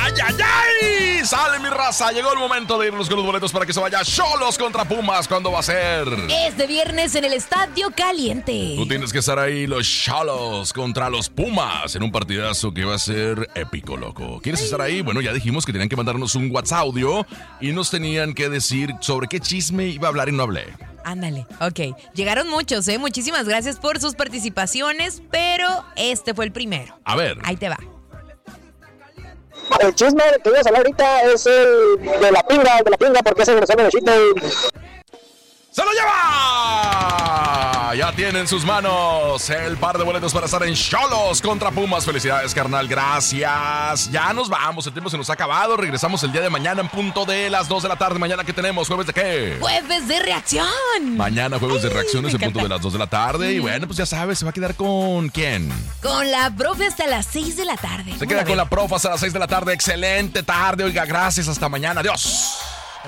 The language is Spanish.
¡Ay, ay, ay! ¡Sale mi raza! Llegó el momento de irnos con los boletos para que se vaya Xolos contra Pumas. ¿Cuándo va a ser? Este viernes en el Estadio Caliente. Tú tienes que estar ahí, los Xolos contra los Pumas, en un partidazo que va a ser épico, loco. ¿Quieres estar ahí? Bueno, ya dijimos que tenían que mandarnos un WhatsApp audio y nos tenían que decir sobre qué chisme iba a hablar y no hablé. Ándale, ok. Llegaron muchos, Muchísimas gracias por sus participaciones, pero este fue el primero. A ver. Ahí te va. El chisme que voy a hablar ahorita es el de la pinga, porque ese grosero de chiste. ¡Se lo lleva! Ya tiene en sus manos el par de boletos para estar en Xolos contra Pumas. Felicidades, carnal, gracias. Ya nos vamos, el tiempo se nos ha acabado. Regresamos el día de mañana en punto de las 2 de la tarde. ¿Mañana qué tenemos? ¿Jueves de qué? ¡Jueves de reacción! Mañana jueves de reacciones en punto de las 2 de la tarde. Y bueno, pues ya sabes, ¿se va a quedar con quién? Con la profe hasta las 6 de la tarde. Se queda con la profe hasta las 6 de la tarde. Excelente tarde, oiga, gracias, hasta mañana. Adiós.